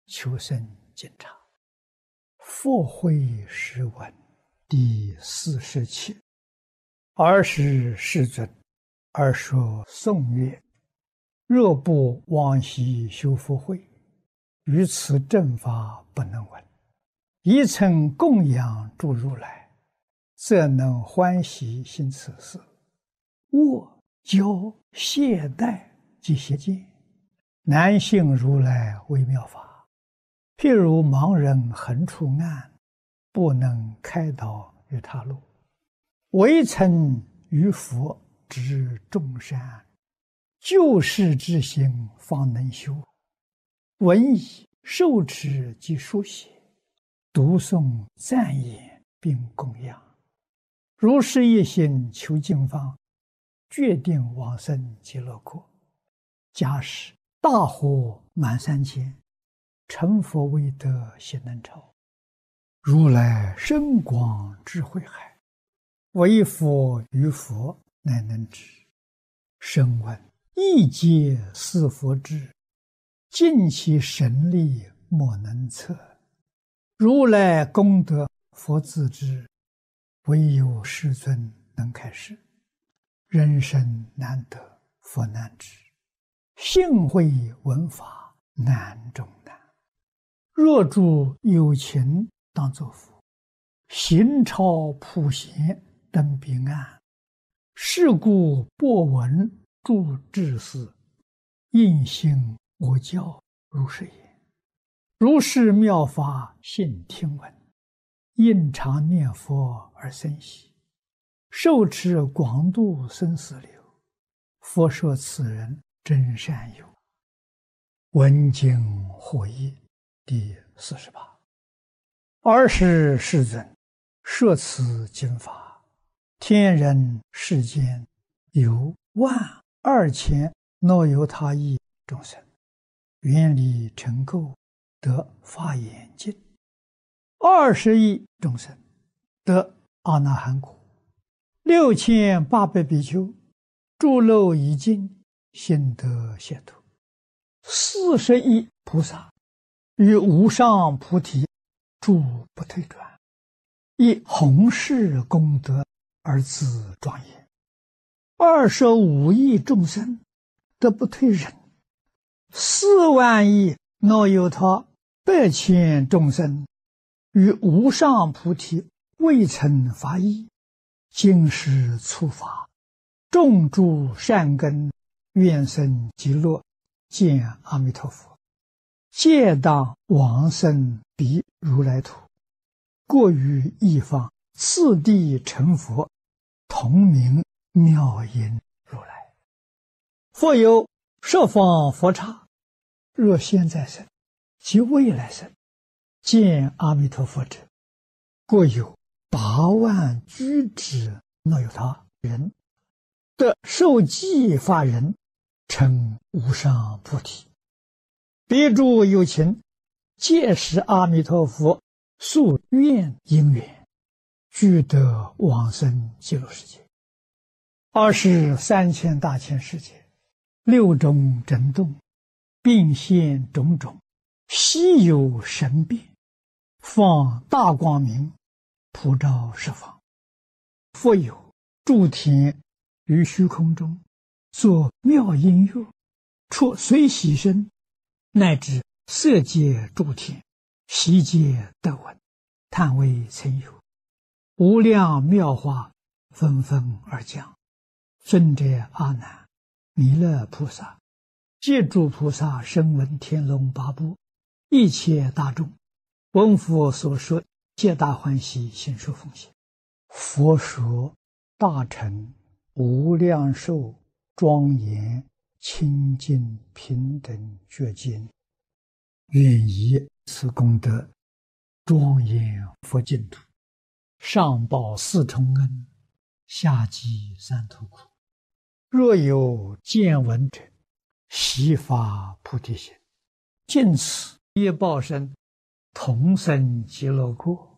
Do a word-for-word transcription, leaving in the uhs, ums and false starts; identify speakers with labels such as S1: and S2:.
S1: 求生经查，佛会释文第四十七。尔时世尊，而说颂曰：若不往昔修福慧，于此正法不能闻。一曾供养诸如来，则能欢喜行此事。握教懈怠及邪见，难信如来微妙法。譬如盲人横出暗，不能开导于他路。唯曾于佛知众善，救世之心方能修。闻已受持及书写，读诵赞言并供养。如是一心求经方，决定往生极乐国。假使大火满三千，成佛未得悉能超。如来深广智慧海，唯佛于佛乃能知。声闻亦皆是佛智，尽其神力莫能测。如来功德佛自知，唯有世尊能开示。人生难得佛难知，幸会闻法难中难。若诸有情当作佛，行超普贤登彼岸。是故播闻诸智士，应信我教如是言。如是妙法信听闻，应常念佛而生喜。受持广度生死流，佛说此人真善友。闻经获益第四十八。尔时世尊，摄此经法，天人世间有万二千若由他亿众生，愿力成垢，得法眼净。二十亿众生得阿那含果。六千八百比丘诸漏已尽，心得解脱。四十亿菩萨于无上菩提诸不退转，以弘誓功德而自庄严。二十五亿众生得不退忍，四万亿若有他百千众生于无上菩提未曾发意，今世初发，种诸善根，愿生极乐，见阿弥陀佛，皆当往生彼如来土。过于一方，次第成佛，同名妙音如来。复有十方佛刹，若现在生及未来生，见阿弥陀佛者，过有八万居之若有他人，得受记法人，成无上菩提。彼诸有情，皆是阿弥陀佛宿愿因缘，俱得往生极乐世界。二十三千大千世界，六种震动，并现种种，稀有神变，放大光明，普照十方。复有诸天于虚空中，作妙音乐，出随喜声，乃至色界诸天，悉皆得闻，叹为曾有。无量妙法纷纷而降。尊者阿难、弥勒菩萨、皆诸菩萨声闻天龙八部，一切大众，闻佛所说，皆大欢喜，信受奉行。佛说大乘无量寿庄严清净平等觉经，愿以此功德庄严佛净土，上报四重恩，下济三途苦。若有见闻者，悉发菩提心，尽此业报身，同生极乐国。